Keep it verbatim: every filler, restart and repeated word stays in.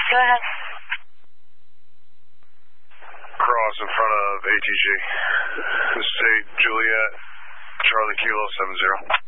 Go ahead. Cross in front of A T G. This is eight Juliet, Charlie Kilo seven zero.